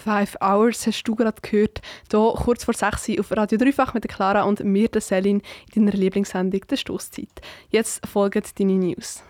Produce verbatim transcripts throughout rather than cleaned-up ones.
Five Hours hast du gerade gehört, hier kurz vor sechs Uhr auf Radio Dreifach mit der Clara und mir, der Selin, in deiner Lieblingssendung «Der Stosszeit». Jetzt folgen deine News.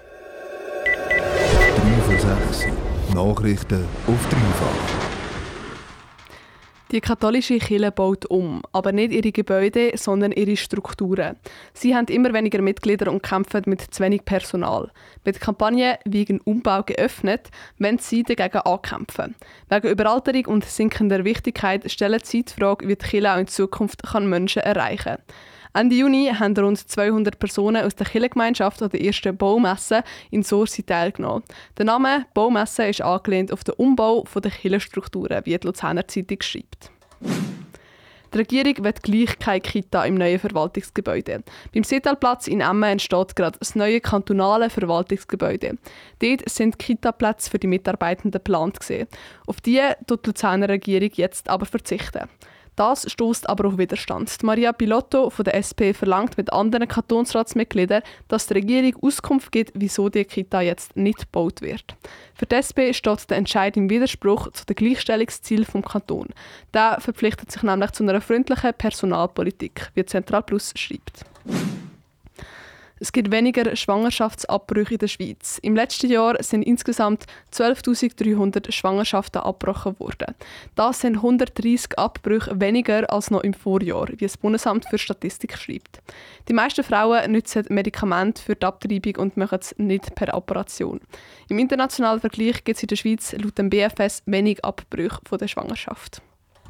drei vor sechs. Nachrichten auf Dreifach. Die katholische Kirche baut um, aber nicht ihre Gebäude, sondern ihre Strukturen. Sie haben immer weniger Mitglieder und kämpfen mit zu wenig Personal. Mit der Kampagne «Wegen Umbau geöffnet» wollen sie dagegen ankämpfen. Wegen Überalterung und sinkender Wichtigkeit stellen sie die Frage, wie die Kirche auch in Zukunft kann Menschen erreichen kann. Ende Juni haben rund zweihundert Personen aus der Kirchengemeinschaft an der ersten Baumesse in Sursi teilgenommen. Der Name Baumesse ist angelehnt auf den Umbau der Kirchenstrukturen, wie die Luzerner Zeitung schreibt. Die Regierung will gleich keine Kita im neuen Verwaltungsgebäude. Beim Seetalplatz in Emmen entsteht gerade das neue kantonale Verwaltungsgebäude. Dort sind Kita-Plätze für die Mitarbeitenden geplant. Auf die tut die Luzerner Regierung jetzt aber verzichten. Das stößt aber auf Widerstand. Maria Pilotto von der S P verlangt mit anderen Kantonsratsmitgliedern, dass die Regierung Auskunft gibt, wieso die Kita jetzt nicht gebaut wird. Für die S P steht der Entscheid im Widerspruch zu den Gleichstellungszielen des Kantons. Der verpflichtet sich nämlich zu einer freundlichen Personalpolitik, wie Zentral Plus schreibt. Es gibt weniger Schwangerschaftsabbrüche in der Schweiz. Im letzten Jahr sind insgesamt zwölftausenddreihundert Schwangerschaften abgebrochen worden. Das sind hundertdreissig Abbrüche weniger als noch im Vorjahr, wie das Bundesamt für Statistik schreibt. Die meisten Frauen nutzen Medikamente für die Abtreibung und machen es nicht per Operation. Im internationalen Vergleich gibt es in der Schweiz laut dem B F S wenig Abbrüche von der Schwangerschaft.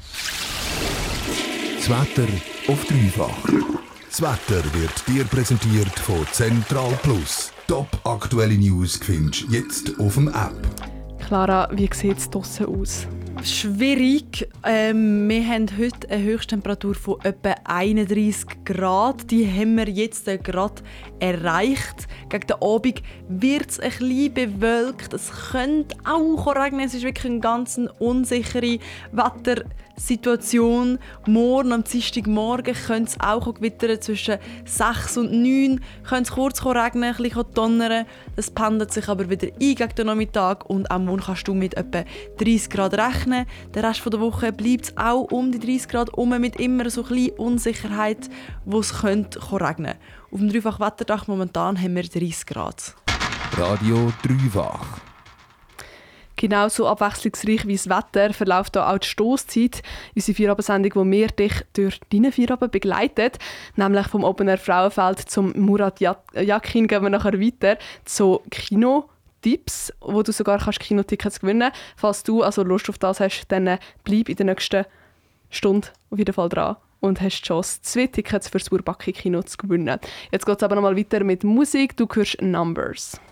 Das Wetter auf Dreifach. Das Wetter wird dir präsentiert von Zentral Plus. Top aktuelle News findest du jetzt auf dem App. Clara, wie sieht es draussen aus? Schwierig. Ähm, wir haben heute eine Höchsttemperatur von etwa einunddreissig Grad. Die haben wir jetzt gerade erreicht. Gegen den Abend wird es ein bisschen bewölkt. Es könnte auch regnen. Es ist wirklich eine ganz unsichere Wettersituation. Morgen am Dienstagmorgen könnte es auch gewittern. Zwischen sechs und neun könnte es kurz regnen, ein bisschen donnern. Es pendelt sich aber wieder ein gegen den Nachmittag. Und am Morgen kannst du mit etwa dreißig Grad rechnen. Den Rest der Woche bleibt es auch um die dreißig Grad herum, mit immer so ein bisschen Unsicherheit, wo es könnte regnen. Auf dem Dreifach-Wetterdach momentan haben wir dreißig Grad. Radio Dreifach. Genauso abwechslungsreich wie das Wetter verläuft hier auch die Stosszeit, unsere Feierabend-Sendung, die wir dich durch deine Feierabend begleitet. Nämlich vom Open Air Frauenfeld zum Murat Yakin gehen wir nachher weiter zu Kino. Tipps, wo du sogar kannst Kinotickets gewinnen kannst. Falls du also Lust auf das hast, dann bleib in der nächsten Stunde auf jeden Fall dran und hast die Chance, zwei Tickets für das Urbacki Kino zu gewinnen. Jetzt geht es aber noch mal weiter mit Musik. Du hörst Numbers.